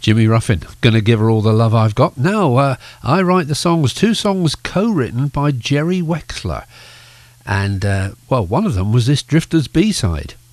Jimmy Ruffin, Gonna Give Her All the Love I've Got. Now, I write the songs, 2 songs co-written by Jerry Wexler. And, well, one of them was this Drifter's B-side.